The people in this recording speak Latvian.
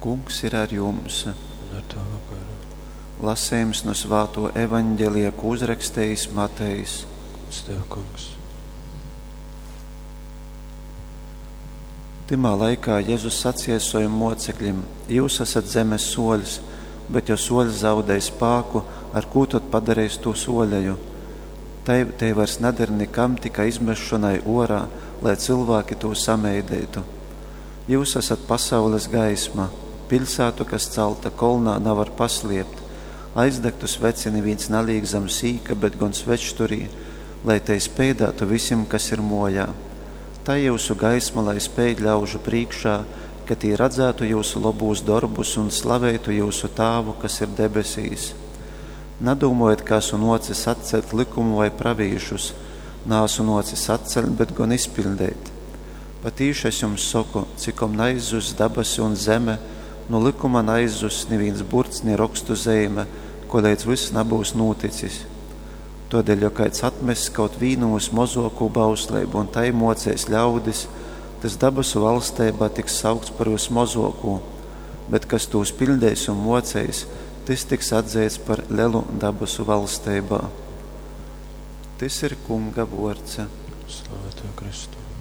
Kungs ir ar jums. Un ar tavu garu. Lasījums no Svēto evaņģēlija, ko uzrakstījis Matejs. Uz tev, Kungs. Timā laikā Jēzus sacīja saviem mocekļiem: jūs esat zemes soļus, bet ja soļs zaudēs spēku, ar ko tad padarīs to soļeju? Te vairs neder nekam, tikai izmešanai orā, lai cilvēki to sameidētu. Jūs esat pasaules gaisma. Pilsētu, kas celta kolnā, nevar paslēpt. Aizdegtu sveci neviens neliek zem sīka, bet gan svečturī, lai tai spēdātu visiem, kas ir mojā. Tā jūsu gaisma, lai spēj ļaužu priekšā, ka tī redzētu jūsu labos darbus un slavētu jūsu Tāvu, kas ir debesīs. Nedomājiet, ka esmu nocis atcelt likumu vai pravīšus. Nāsu nocis atcelt, bet gan izpildēt. Patīši es jums saku, cikom naizus dabasi un zeme, no likuma naizus neviens burts, ne rakstu zīme, ko līdz viss nebūs noticis. Tādēļ, ja kāds atmes kaut vīnos mazāko bauslību un tai mocēs ļaudis, tas dabasu valstībā tiks saukts par jūs mazāko, bet kas tos pildēs un mocēs, tas tiks atzīts par lielu dabasu valstībā. Tas ir Kunga vārds. Slavēts Kristu.